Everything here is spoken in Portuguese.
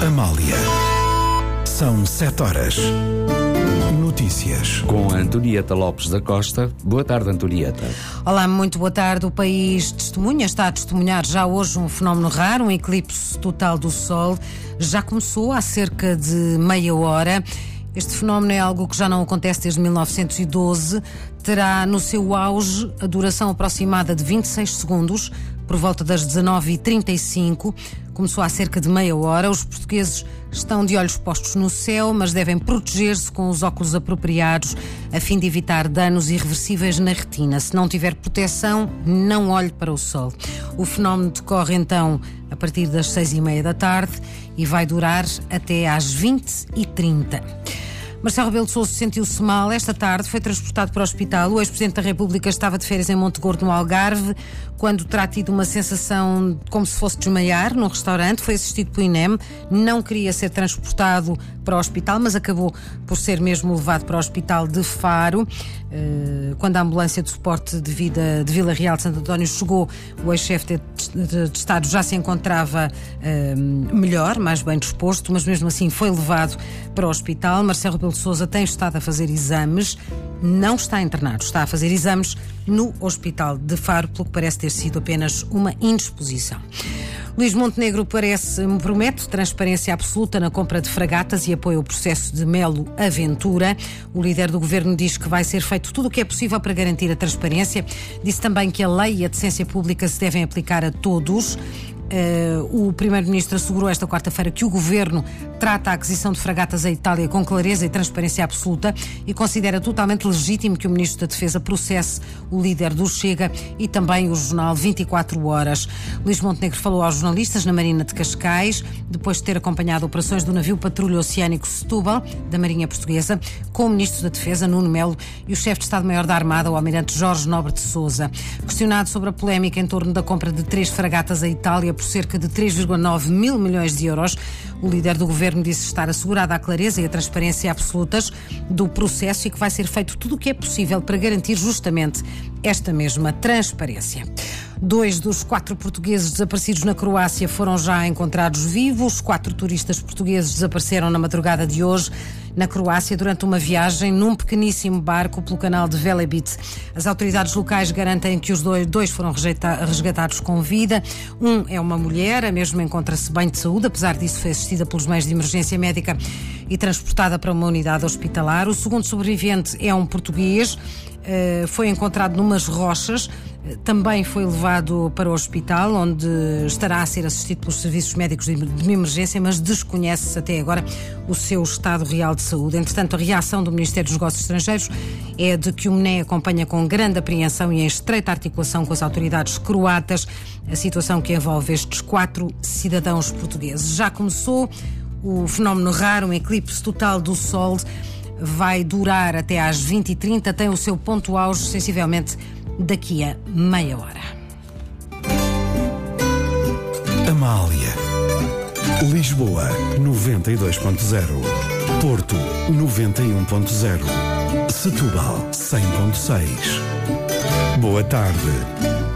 Amália. São 7 horas. Notícias. Com a Antonieta Lopes da Costa. Boa tarde, Antonieta. Olá, muito boa tarde. O país está a testemunhar já hoje um fenómeno raro, um eclipse total do Sol. Já começou há cerca de meia hora. Este fenómeno é algo que já não acontece desde 1912. Terá no seu auge a duração aproximada de 26 segundos, por volta das 19h35. Começou há cerca de meia hora. Os portugueses estão de olhos postos no céu, mas devem proteger-se com os óculos apropriados a fim de evitar danos irreversíveis na retina. Se não tiver proteção, não olhe para o sol. O fenómeno decorre então a partir das 6h30 da tarde e vai durar até às 20h30. Marcelo Rebelo de Sousa sentiu-se mal esta tarde, foi transportado para o hospital. O ex-presidente da República estava de férias em Monte Gordo, no Algarve, quando terá tido uma sensação como se fosse desmaiar num restaurante. Foi assistido pelo INEM, não queria ser transportado para o hospital, mas acabou por ser mesmo levado para o hospital de Faro. Quando a ambulância de suporte de Vila Real de Santo António chegou, o ex-chefe de Estado já se encontrava melhor, mais bem disposto, mas mesmo assim foi levado para o hospital. Marcelo Rebelo de Sousa tem estado a fazer exames, não está internado, está a fazer exames no Hospital de Faro, pelo que parece ter sido apenas uma indisposição. Luís Montenegro promete transparência absoluta na compra de fragatas e apoia o processo de Melo Aventura. O líder do governo diz que vai ser feito tudo o que é possível para garantir a transparência. Disse também que a lei e a decência pública se devem aplicar a todos. O primeiro-ministro assegurou esta quarta-feira que o governo trata a aquisição de fragatas à Itália com clareza e transparência absoluta e considera totalmente legítimo que o ministro da Defesa processe o líder do Chega e também o jornal 24 Horas. Luís Montenegro falou aos jornalistas na Marina de Cascais, depois de ter acompanhado operações do navio Patrulha Oceânico Setúbal, da Marinha Portuguesa, com o ministro da Defesa, Nuno Melo, e o chefe de Estado-Maior da Armada, o almirante Jorge Nobre de Sousa. Questionado sobre a polémica em torno da compra de 3 fragatas à Itália por cerca de 3,9 mil milhões de euros, o líder do governo disse estar assegurada a clareza e a transparência absolutas do processo e que vai ser feito tudo o que é possível para garantir justamente esta mesma transparência. 2 dos 4 portugueses desaparecidos na Croácia foram já encontrados vivos. 4 turistas portugueses desapareceram na madrugada de hoje na Croácia durante uma viagem num pequeníssimo barco pelo canal de Velebit. As autoridades locais garantem que os dois foram resgatados com vida. Um é uma mulher, a mesma encontra-se bem de saúde, apesar disso foi assistida pelos meios de emergência médica e transportada para uma unidade hospitalar. O segundo sobrevivente é um português, foi encontrado numas rochas, também foi levado para o hospital, onde estará a ser assistido pelos serviços médicos de emergência, mas desconhece-se até agora o seu estado real de saúde. Entretanto, a reação do Ministério dos Negócios Estrangeiros é de que o MNE acompanha com grande apreensão e em estreita articulação com as autoridades croatas a situação que envolve estes 4 cidadãos portugueses. Já começou o fenómeno raro, um eclipse total do Sol, vai durar até às 20h30, tem o seu ponto auge sensivelmente daqui a meia hora. Amália. Lisboa 92.0, Porto 91.0, Setúbal 100.6. Boa tarde.